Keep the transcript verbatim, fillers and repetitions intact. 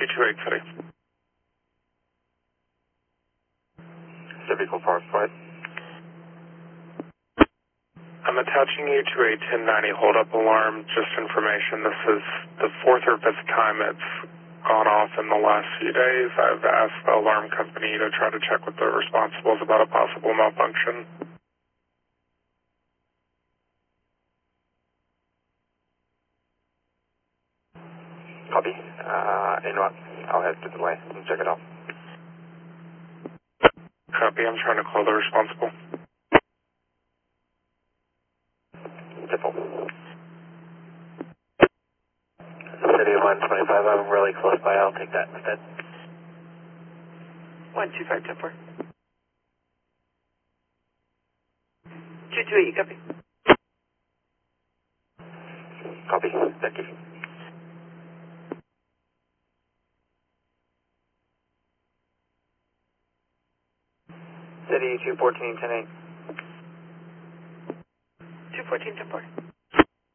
two two eight City. Vehicle Park Flight. I'm attaching you to a ten ninety hold-up alarm. Just information, this is the fourth or fifth time it's gone off in the last few days. I've asked the alarm company to try to check with the responsibles about a possible malfunction. Copy. Uh, en route. I'll head to the way and check it out. Copy, I'm trying to call the responsible. Simple. City one twenty-five, I'm really close by. I'll take that instead. one two five ten four. two two eight, you copy? Copy. Thank you. City two fourteen ten eight. two fourteen ten four.